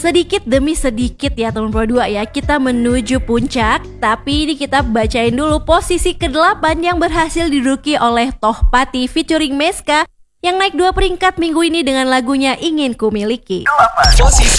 Sedikit demi sedikit ya teman Pro 2 ya, kita menuju puncak. Tapi ini kita bacain dulu posisi ke-8 yang berhasil diduduki oleh Tohpati featuring Meska, yang naik 2 peringkat minggu ini dengan lagunya Ingin Ku Miliki. Posisi